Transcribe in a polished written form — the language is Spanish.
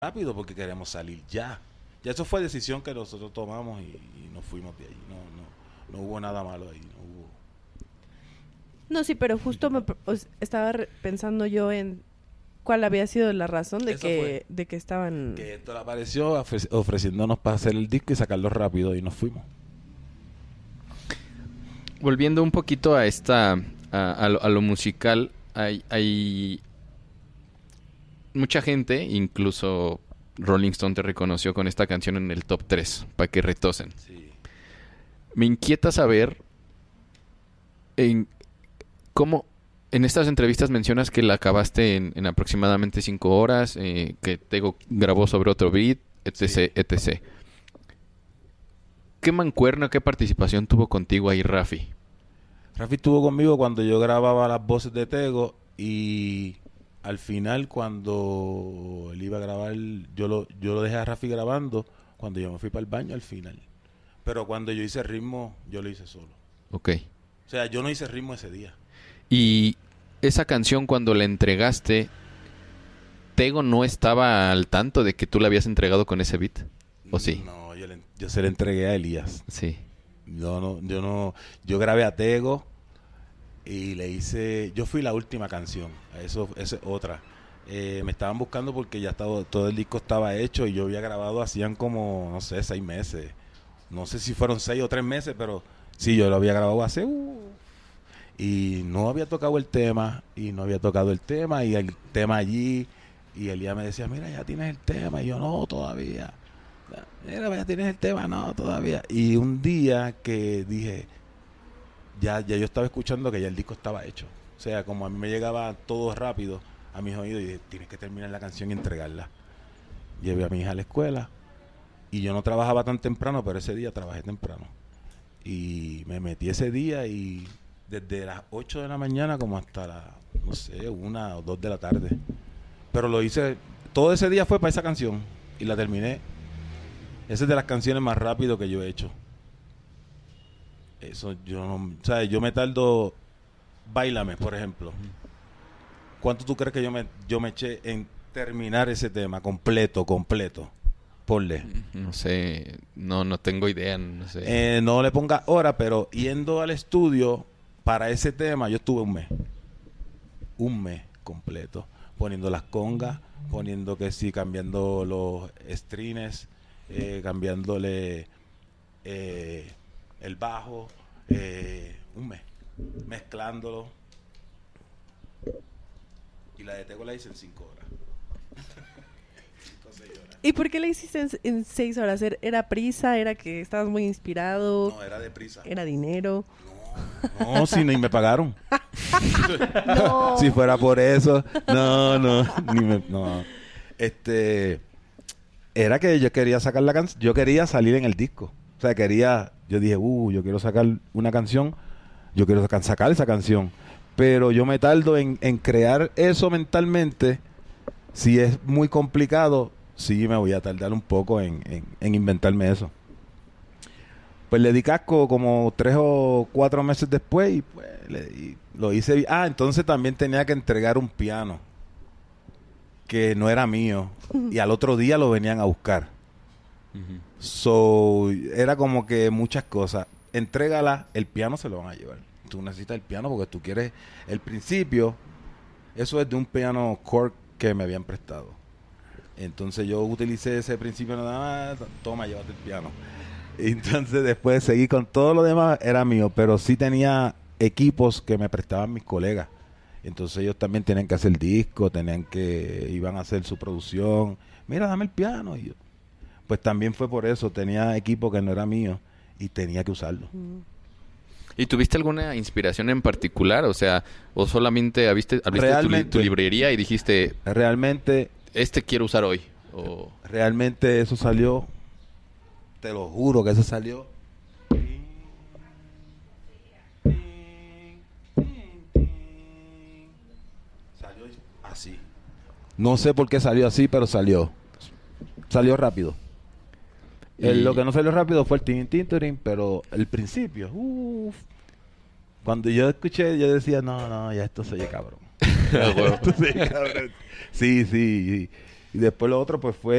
rápido porque queremos salir ya. Ya eso fue decisión que nosotros tomamos y nos fuimos de ahí. No hubo nada malo ahí. No hubo. No, sí, pero justo estaba pensando yo en cuál había sido la razón de Eso fue. de que estaban... Que esto le apareció ofreciéndonos para hacer el disco y sacarlo rápido y nos fuimos. Volviendo un poquito a a lo musical, hay mucha gente, incluso Rolling Stone te reconoció con esta canción en el top 3, para que retosen. Sí. Me inquieta saber en cómo en estas entrevistas mencionas que la acabaste en aproximadamente 5 horas, que Tego grabó sobre otro beat, etc, Sí. etc. ¿Qué mancuerna, qué participación tuvo contigo ahí Rafi? Rafi estuvo conmigo cuando yo grababa las voces de Tego y al final cuando él iba a grabar, yo lo dejé a Rafi grabando cuando yo me fui para el baño al final. Pero cuando yo hice el ritmo, yo lo hice solo. Ok. O sea, yo no hice ritmo ese día. Y esa canción cuando la entregaste, Tego no estaba al tanto de que tú la habías entregado con ese beat, ¿o sí? No, yo se le entregué a Elías. Sí. Yo grabé a Tego y yo fui la última canción, esa es otra. Me estaban buscando porque ya estaba, todo el disco estaba hecho y yo había grabado hacían como, no sé, 6 meses. No sé si fueron 6 o 3 meses, pero sí, yo lo había grabado y no había tocado el tema, y no había tocado el tema, y el tema allí, y Elías me decía, mira, ya tienes el tema, y yo, no, todavía. Mira, ya tienes el tema, no, todavía. Y un día que dije, ya yo estaba escuchando que ya el disco estaba hecho. O sea, como a mí me llegaba todo rápido a mis oídos, y dije, tienes que terminar la canción y entregarla. Llevé a mi hija a la escuela, y yo no trabajaba tan temprano, pero ese día trabajé temprano. Y me metí ese día y desde las 8 de la mañana como hasta no sé, 1 o 2 de la tarde. Pero lo hice, todo ese día fue para esa canción y la terminé. Esa es de las canciones más rápido que yo he hecho. Eso yo no, o sea, yo me tardo, Báilame, por ejemplo. ¿Cuánto tú crees que yo me eché en terminar ese tema completo? Ponle. No sé, no tengo idea, no sé. No le ponga hora, pero yendo al estudio para ese tema, yo estuve un mes completo, poniendo las congas, poniendo que sí, cambiando los strings, cambiándole el bajo, un mes, mezclándolo. Y la de Tego la hice en 5 horas. 5 o 6 horas. ¿Y por qué la hiciste en 6 horas? ¿Era prisa? ¿Era que estabas muy inspirado? No, era deprisa. ¿Era dinero? No, si ni me pagaron. No. Si fuera por eso, no. Era que yo quería sacar la canción, yo quería salir en el disco. O sea, yo dije, yo quiero sacar una canción, yo quiero sacar esa canción. Pero yo me tardo en crear eso mentalmente. Si es muy complicado, sí me voy a tardar un poco en inventarme eso. Pues le di casco como 3 o 4 meses después y pues y lo hice. Entonces también tenía que entregar un piano que no era mío y al otro día lo venían a buscar. So, era como que muchas cosas. Entrégala, el piano se lo van a llevar. Tú necesitas el piano porque tú quieres el principio. Eso es de un piano Korg que me habían prestado. Entonces yo utilicé ese principio nada más. Toma, llévate el piano. Entonces después seguí con todo lo demás, era mío, pero sí tenía equipos que me prestaban mis colegas. Entonces ellos también tenían que hacer disco, iban a hacer su producción. Mira, dame el piano. Y yo, pues también fue por eso, tenía equipo que no era mío y tenía que usarlo. ¿Y tuviste alguna inspiración en particular? O sea, ¿o solamente abriste tu librería y dijiste, realmente, quiero usar hoy? O... Realmente eso salió, te lo juro que eso salió. Salió así. No sé por qué salió así, pero salió. Salió rápido. Lo que no salió rápido fue el tin, tin, tin, pero el principio, cuando yo escuché, yo decía, no, ya esto se oye cabrón. Esto se oye cabrón. Sí. Y después lo otro pues fue